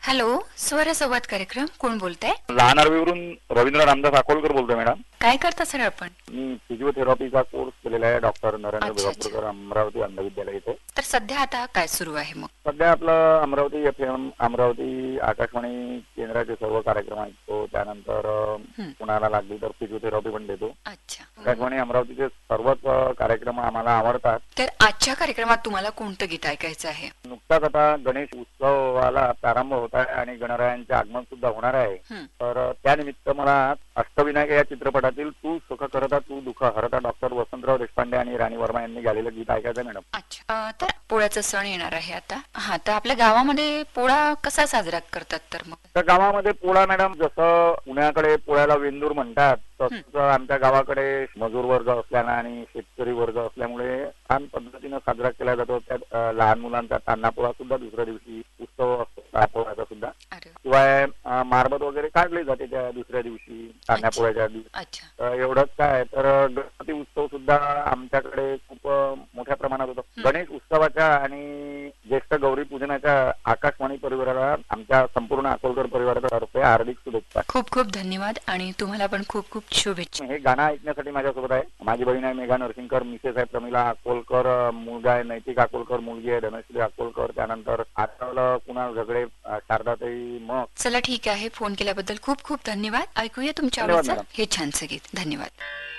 Hello, स्वर संवाद कार्यक्रम. कोण बोलताय? लहान आरवीवरून रवींद्र रामदास अकोलकर बोलतोय मॅडम. काय करता सर आपण? मी फिजिओथेरपीचा कोर्स केलेला आहे डॉक्टर नरेंद्र अच्छा, बेगापूरकर अमरावती अंधविद्यालय इथे. तर सध्या आता काय सुरू आहे मग? सध्या आपलं अमरावती FM, अमरावती आकाशवाणी केंद्राचे सर्व कार्यक्रम ऐकतो. त्यानंतर कुणाला लागली तर फिजिओथेरपी पण देतो. अच्छा. आकाशवाणी अमरावतीचे सर्वच कार्यक्रम आम्हाला आवडतात. तर आजच्या कार्यक्रमात तुम्हाला कोणतं गीत ऐकायचं आहे? नुकताच आता गणेश उत्सवाला प्रारंभ होत आहे आणि गणरायांचे आगमन सुद्धा होणार आहे. तर त्यानिमित्त मला अष्टविनायक या चित्रपटातील तू सुख करता तू दुःख हरता डॉक्टर वसंतराव देशपांडे आणि राणी वर्मा यांनी गायलेलं गीत ऐकायचं मॅडम. अच्छा. तर पोळ्याचा सण येणार आहे आता. हा, तर आपल्या गावामध्ये पोळा कसा साजरा करतात तर मग? तर गावामध्ये पोळा मॅडम जसं पुण्याकडे पोळ्याला वेंदूर म्हणतात तसंच आमच्या गावाकडे मजूर वर्ग असल्यानं आणि शेतकरी वर्ग असल्यामुळे छान पद्धतीनं साजरा केला जातो. त्यात लहान मुलांचा तान्हा पोळा सुद्धा दुसऱ्या दिवशी उत्सव असतो पोळ्याचा सुद्धा. शिवाय मारबत वगैरे काढली जाते त्या दुसऱ्या दिवशी तान्हा पोळ्याच्या दिवशी. अच्छा. एवढंच काय तर गणपती उत्सव सुद्धा आमच्याकडे खूप मोठ्या प्रमाणात होतो. गणेश उत्सवाच्या आणि ज्येष्ठ गौरी पूजनाच्या आकाशवाणी परिवाराला आमच्या संपूर्ण अकोलकर परिवारातर्फे हार्दिक शुभेच्छा. खूप खूप धन्यवाद आणि तुम्हाला पण खूप खूप शुभेच्छा. हे गाणं ऐकण्यासाठी माझ्यासोबत आहे माझी बहीण आहे मेघा नरसिंगकर, मिसेस आहे प्रमिला अकोलकर, मुलगा आहे नैतिक अकोलकर, मुलगी आहे धनश्री अकोलकर. त्यानंतर आठवलं कुणाल झगडे, शारदाताई. मग चला ठीक आहे, फोन केल्याबद्दल खूप खूप धन्यवाद. ऐकूया तुमच्या धन्यवाद आवडीचं मॅडम. हे छानसं गीत. धन्यवाद.